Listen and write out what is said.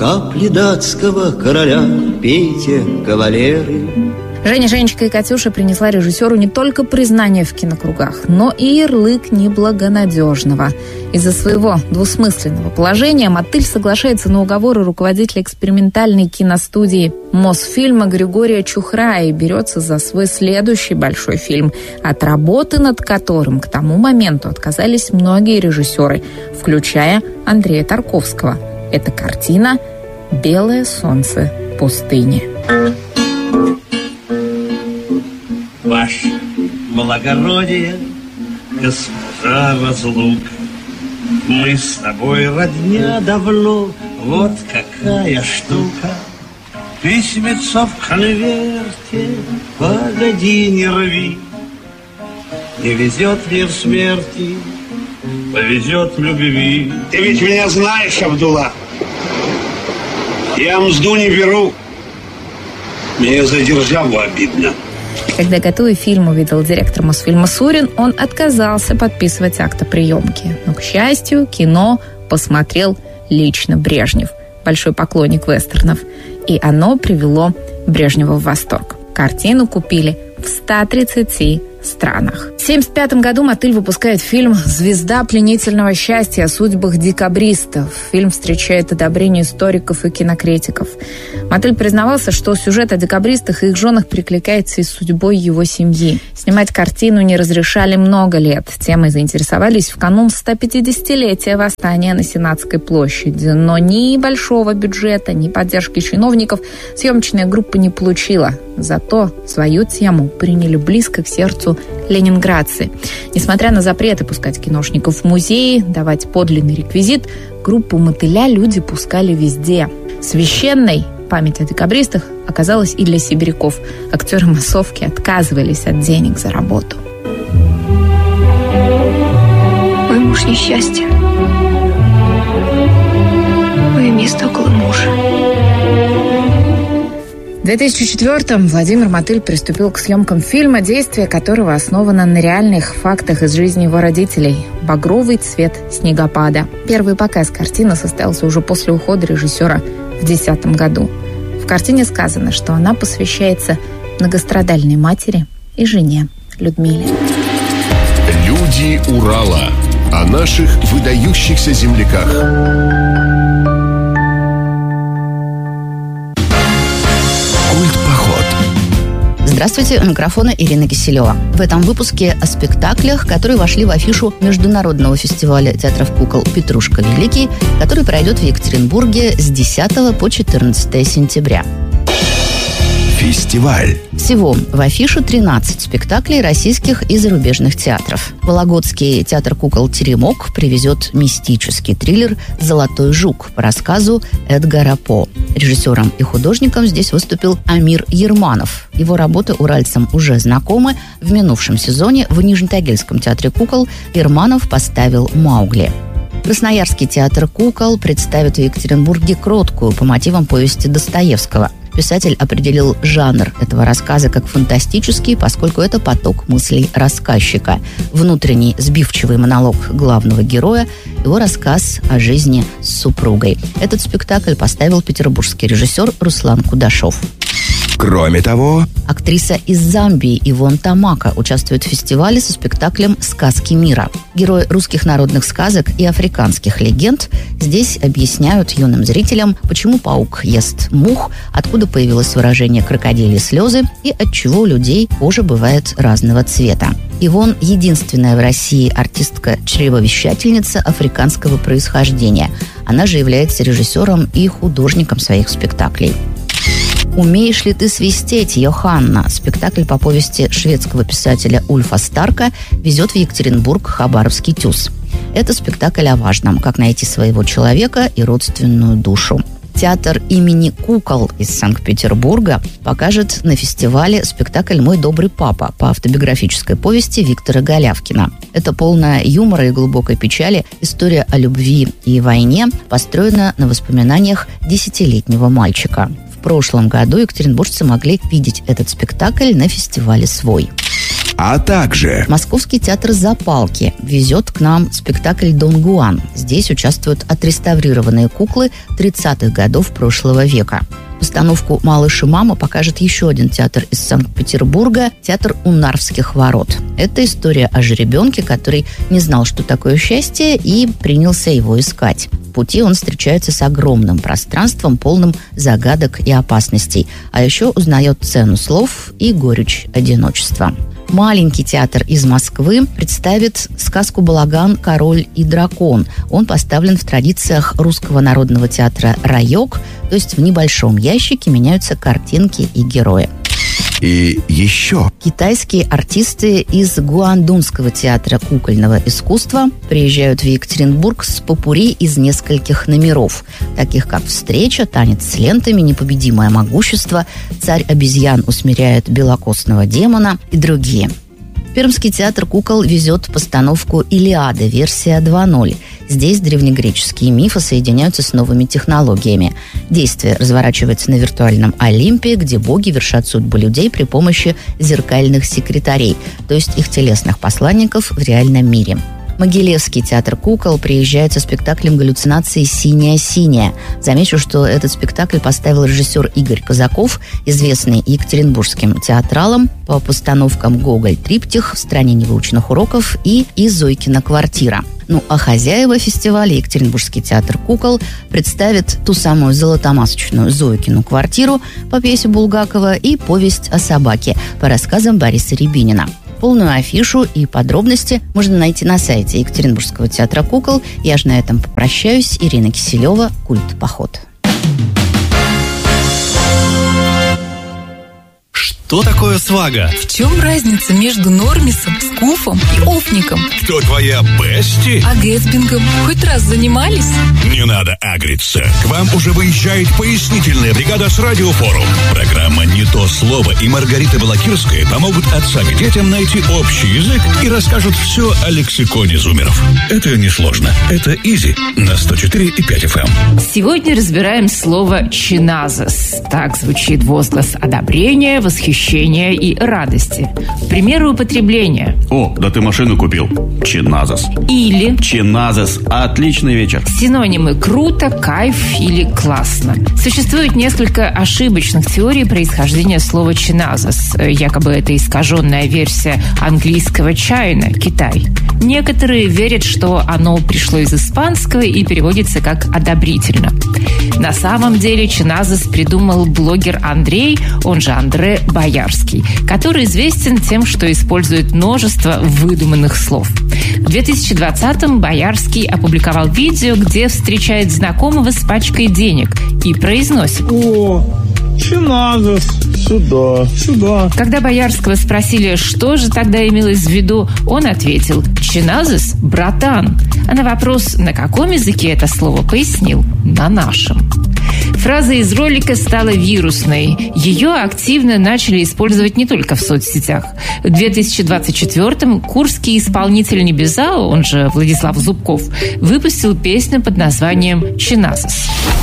капли датского короля, пейте, кавалеры. Женечка и Катюша принесла режиссеру не только признание в кинокругах, но и ярлык неблагонадежного. Из-за своего двусмысленного положения Мотыль соглашается на уговоры руководителя экспериментальной киностудии Мосфильма Григория Чухрая и берется за свой следующий большой фильм, от работы над которым к тому моменту отказались многие режиссеры, включая Андрея Тарковского. Это картина «Белое солнце пустыни». Ваше благородие, госпожа Разлук, мы с тобой родня давно, вот какая штука. Письмецо в конверте, погоди, не рви. Не везет мир смерти, повезет любви. Ты ведь меня знаешь, Абдулла. Я мзду не беру. Мне за державу обидно. Когда готовый фильм увидел директор Мосфильма Сурин, он отказался подписывать акт о приемке. Но, к счастью, кино посмотрел лично Брежнев, большой поклонник вестернов. И оно привело Брежнева в восторг. Картину купили в 130 странах. В 1975 году Мотыль выпускает фильм «Звезда пленительного счастья» о судьбах декабристов. Фильм встречает одобрение историков и кинокритиков. Мотыль признавался, что сюжет о декабристах и их женах перекликается и с судьбой его семьи. Снимать картину не разрешали много лет. Темой заинтересовались в канун 150-летия восстания на Сенатской площади. Но ни большого бюджета, ни поддержки чиновников съемочная группа не получила. Зато свою тему приняли близко к сердцу ленинградцы. Несмотря на запреты пускать киношников в музеи, давать подлинный реквизит, группу Мотыля люди пускали везде. Священной память о декабристах оказалась и для сибиряков. Актеры массовки отказывались от денег за работу. Мой муж несчастен. Мое место около мужа. В 2004-м Владимир Мотыль приступил к съемкам фильма, действие которого основано на реальных фактах из жизни его родителей. «Багровый цвет снегопада». Первый показ картины состоялся уже после ухода режиссера в 2010 году. В картине сказано, что она посвящается многострадальной матери и жене Людмиле. Люди Урала. О наших выдающихся земляках. Здравствуйте, у микрофона Ирина Киселева. В этом выпуске о спектаклях, которые вошли в афишу Международного фестиваля театров кукол «Петрушка Великий», который пройдет в Екатеринбурге с 10 по 14 сентября. Фестиваль. Всего в афише 13 спектаклей российских и зарубежных театров. Вологодский театр кукол «Теремок» привезет мистический триллер «Золотой жук» по рассказу Эдгара По. Режиссером и художником здесь выступил Амир Ерманов. Его работы уральцам уже знакомы. В минувшем сезоне в Нижнетагильском театре кукол Ерманов поставил «Маугли». Красноярский театр кукол представит в Екатеринбурге «Кроткую» по мотивам повести Достоевского. Писатель определил жанр этого рассказа как фантастический, поскольку это поток мыслей рассказчика. Внутренний сбивчивый монолог главного героя, его рассказ о жизни с супругой. Этот спектакль поставил петербургский режиссер Руслан Кудашов. Кроме того, актриса из Замбии Ивон Тамака участвует в фестивале со спектаклем «Сказки мира». Герои русских народных сказок и африканских легенд здесь объясняют юным зрителям, почему паук ест мух, откуда появилось выражение «крокодильи слезы» и отчего у людей кожа бывает разного цвета. Ивон – единственная в России артистка-чревовещательница африканского происхождения. Она же является режиссером и художником своих спектаклей. «Умеешь ли ты свистеть, Йоханна?» Спектакль по повести шведского писателя Ульфа Старка везет в Екатеринбург Хабаровский ТЮЗ. Это спектакль о важном, как найти своего человека и родственную душу. Театр имени Кукол из Санкт-Петербурга покажет на фестивале спектакль «Мой добрый папа» по автобиографической повести Виктора Голявкина. Это полная юмора и глубокой печали история о любви и войне, построена на воспоминаниях 10-летнего мальчика. В прошлом году екатеринбуржцы могли видеть этот спектакль на фестивале «Свой». А также Московский театр «Запалки» везет к нам спектакль «Дон Гуан». Здесь участвуют отреставрированные куклы 30-х годов прошлого века. Постановку «Малыш и мама» покажет еще один театр из Санкт-Петербурга – театр у Нарвских ворот. Это история о жеребенке, который не знал, что такое счастье, и принялся его искать. В пути он встречается с огромным пространством, полным загадок и опасностей, а еще узнает цену слов и горечь одиночества. Маленький театр из Москвы представит сказку «Балаган, король и дракон». Он поставлен в традициях русского народного театра «Райок», то есть в небольшом ящике меняются картинки и герои. и еще. Китайские артисты из Гуандунского театра кукольного искусства приезжают в Екатеринбург с попурри из нескольких номеров, таких как «Встреча», «Танец с лентами», «Непобедимое могущество», «Царь обезьян усмиряет белокостного демона» и другие. Пермский театр кукол везет постановку «Илиада», версия 2.0. Здесь древнегреческие мифы соединяются с новыми технологиями. Действие разворачивается на виртуальном Олимпе, где боги вершат судьбы людей при помощи зеркальных секретарей, то есть их телесных посланников в реальном мире. Могилевский театр кукол приезжает со спектаклем «Галлюцинации. Синяя-синяя». Замечу, что этот спектакль поставил режиссер Игорь Казаков, известный екатеринбургским театралом по постановкам «Гоголь. Триптих», «В стране невыученных уроков» и «Зойкина квартира». А хозяева фестиваля, Екатеринбургский театр кукол, представит ту самую золотомасочную Зойкину квартиру по пьесе Булгакова и повесть о собаке по рассказам Бориса Рябинина. Полную афишу и подробности можно найти на сайте Екатеринбургского театра кукол. Я же на этом попрощаюсь. Ирина Киселева, «Культ-поход». Что такое свага? В чем разница между нормисом, скуфом и офником? Кто твоя бести? А гэтсбингом хоть раз занимались? Не надо агриться. К вам уже выезжает пояснительная бригада с Радиофорум. Программа «Не то слово» и Маргарита Балакирская помогут отцам и детям найти общий язык и расскажут все о лексиконе зумеров. Это несложно. Это изи на 104,5 FM. Сегодня разбираем слово «чиназес». Так звучит возглас одобрения, восхищения и радости. Примеры употребления. О, да ты машину купил. Чиназес. Или Чиназес. Отличный вечер. Синонимы «круто», «кайф» или «классно». Существует несколько ошибочных теорий происхождения слова «чиназес». Якобы это искаженная версия английского «China» – Китай. Некоторые верят, что оно пришло из испанского и переводится как «одобрительно». На самом деле чиназес придумал блогер Андрей, он же Андре Боярский, который известен тем, что использует множество выдуманных слов. В 2020-м Боярский опубликовал видео, где встречает знакомого с пачкой денег и произносит: «О, чиназес, сюда». Когда Боярского спросили, что же тогда имелось в виду, он ответил: «Чиназес, братан». А на вопрос, на каком языке это слово, пояснил: на нашем. Фраза из ролика стала вирусной. Ее активно начали использовать не только в соцсетях. В 2024-м курский исполнитель Небезао, он же Владислав Зубков, выпустил песню под названием «Чиназес».